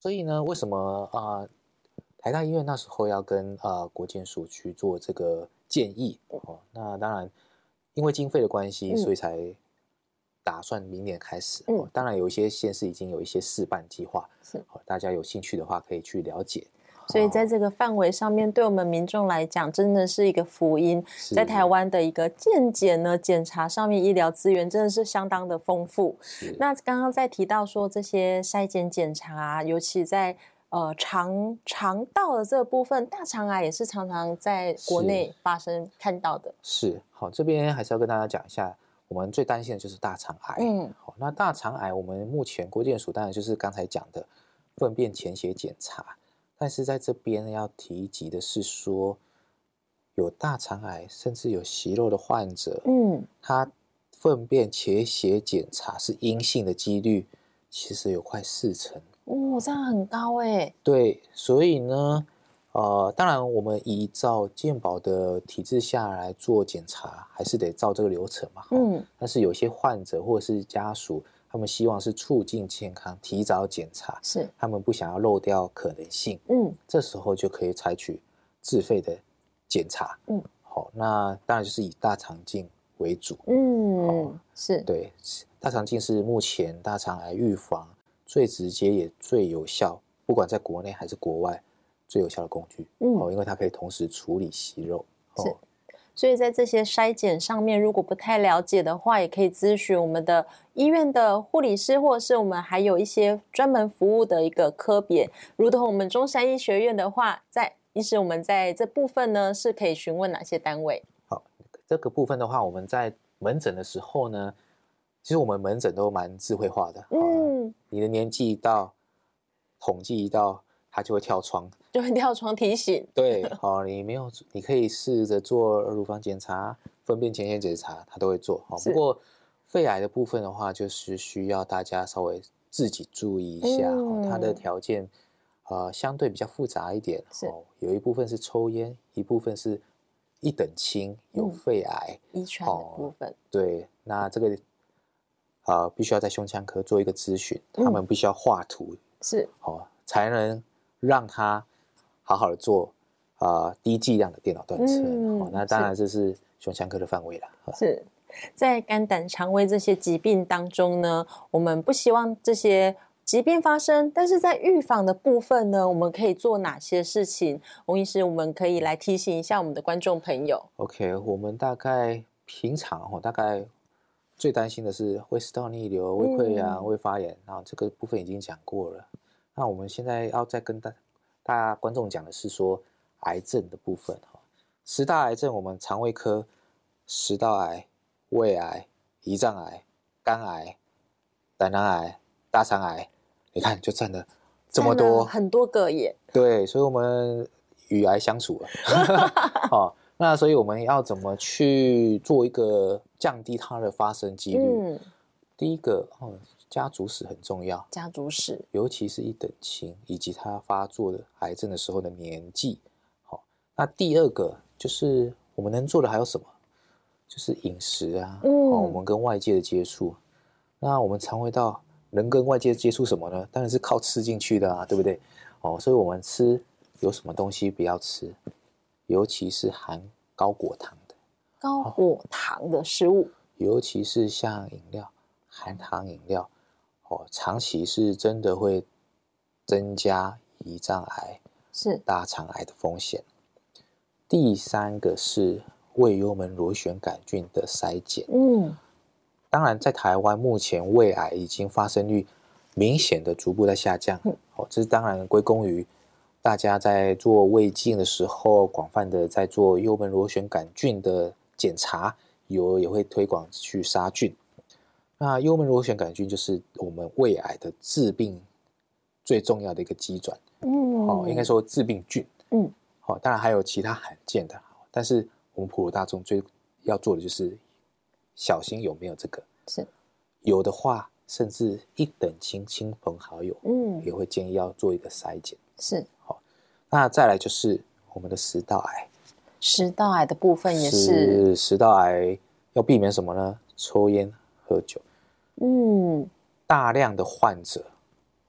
所以呢，为什么台大医院那时候要跟国健署去做这个建议那当然因为经费的关系，所以才打算明年开始当然有一些县市已经有一些试办计划，是大家有兴趣的话可以去了解。 所以在这个范围上面，对我们民众来讲，真的是一个福音。在台湾的一个健检呢，检查上面医疗资源真的是相当的丰富。那刚刚在提到说这些筛检检查，尤其在肠道的这个部分，大肠癌也是常常在国内发生看到的。 是好，这边还是要跟大家讲一下，我们最担心的就是大肠癌。好，那大肠癌我们目前国健署当然就是刚才讲的粪便潜血检查。但是在这边要提及的是说，有大肠癌甚至有息肉的患者，他粪便潜血检查是阴性的几率，其实有快40%。 这样很高欸。 对，所以呢，当然我们依照健保的体制下来做检查，还是得照这个流程嘛。但是有些患者或者是家属，他们希望是促进健康，提早检查，是他们不想要漏掉可能性。这时候就可以采取自费的检查。好，那当然就是以大肠镜为主。 是对，大肠镜是目前大肠癌预防最直接也最有效，不管在国内还是国外最有效的工具。因为它可以同时处理息肉。 是。所以在这些筛检上面，如果不太了解的话，也可以咨询我们的医院的护理师，或者是我们还有一些专门服务的一个科别，如同我们中山医学院的话，医师我们在这部分呢是可以询问哪些单位？ 好，这个部分的话，我们在门诊的时候呢，其实我们门诊都蛮智慧化的。你的年纪一到，统计一到，它就会跳窗， 提醒。 对，你可以试着做乳房检查、粪便潜血检查，它都会做。不过肺癌的部分的话，就是需要大家稍微自己注意一下。它的条件相对比较复杂一点。有一部分是抽烟，一部分是一等亲有肺癌， 遗传的部分。 对，那这个必须要在胸腔科做一个咨询，他们必须要画图， 是才能让他好好的做低剂量的电脑断层。那当然这是胸腔科的范围了。 是在肝胆肠胃这些疾病当中呢，我们不希望这些疾病发生，但是在预防的部分呢，我们可以做哪些事情？翁医师，我们可以来提醒一下我们的观众朋友。 OK， 我们大概平常大概最担心的是胃食道逆流、胃溃疡、胃发炎，这个部分已经讲过了。那我们现在要再跟大家观众讲的是说癌症的部分。10大癌症，我们肠胃科食道癌、胃癌、胰脏癌、肝癌、胆囊癌、大肠癌，你看就占了这么多， 很多个耶。 对，所以我们与癌相处了。那所以我们要怎么去做一个降低它的发生几率？第一个家族史很重要， 家族史， 尤其是一等亲以及他发作的癌症的时候的年纪。那第二个就是我们能做的还有什么？就是饮食啊，我们跟外界的接触。那我们肠胃道能跟外界接触什么呢？当然是靠吃进去的对不对？所以我们吃有什么东西不要吃，尤其是含高果糖的食物， 尤其是像饮料、含糖饮料，长期是真的会增加胰脏癌、大肠癌的风险。第三个是胃幽门螺旋杆菌的筛检。当然在台湾目前胃癌已经发生率明显的逐步在下降。这当然归功于大家在做胃镜的时候广泛的在做幽门螺旋杆菌的检查，也会推广去杀菌。那幽门螺旋杆菌就是我们胃癌的致病最重要的一个机转。应该说致病菌。当然还有其他罕见的，但是我们普罗大众最要做的就是小心有没有这个。有的话甚至一等亲朋好友也会建议要做一个筛检。那再来就是我们的食道癌。 食道癌的部分也是。 食道癌要避免什么呢？抽烟喝酒。大量的患者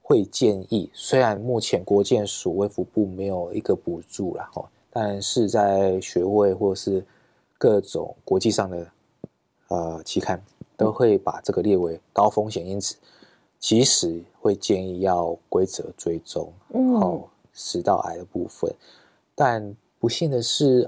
会建议，虽然目前国健署卫福部没有一个补助啦，但是在学会或是各种国际上的期刊都会把这个列为高风险因子，其实会建议要规则追踪食道癌的部分。但不幸的是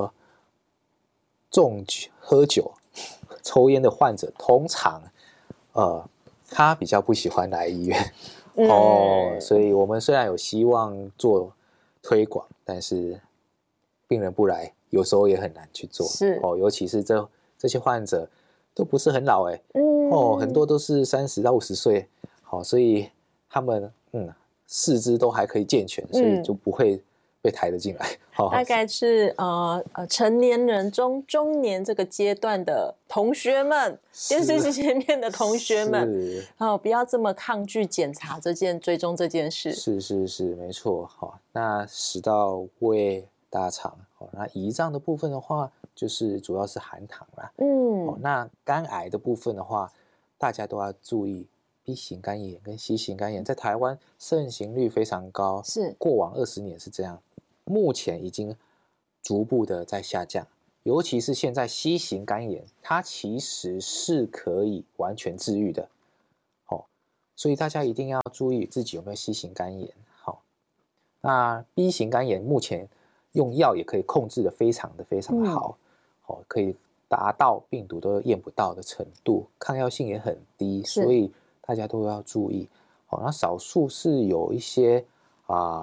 喝酒抽烟的患者通常他比较不喜欢来医院所以我们虽然有希望做推广，但是病人不来有时候也很难去做，尤其是这些患者都不是很老很多都是30到50岁，所以他们四肢都还可以健全，所以就不会被抬得进来。 大概是成年人中年这个阶段的同学们，电视机前面的同学们，不要这么抗拒检查追踪这件事。 是没错。那食道、胃、大肠，那胰脏的部分的话，就是主要是含糖啦。那肝癌的部分的话，大家都要注意 B 型肝炎跟 C 型肝炎在台湾盛行率非常高，过往20年是这样，目前已经逐步的在下降，尤其是现在 C 型肝炎，它其实是可以完全治愈的，所以大家一定要注意自己有没有 C 型肝炎。那 B 型肝炎目前用药也可以控制的非常好，可以达到病毒都验不到的程度，抗药性也很低，所以大家都要注意。那少数是有一些